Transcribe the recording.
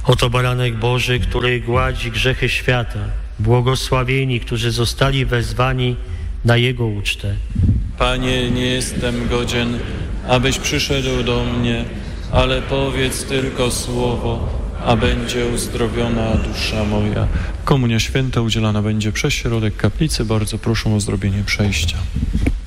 Oto baranek Boży, który gładzi grzechy świata. Błogosławieni, którzy zostali wezwani na Jego ucztę. Panie, nie jestem godzien, abyś przyszedł do mnie, ale powiedz tylko słowo, a będzie uzdrowiona dusza moja. Komunia święta udzielana będzie przez środek kaplicy. Bardzo proszę o zrobienie przejścia.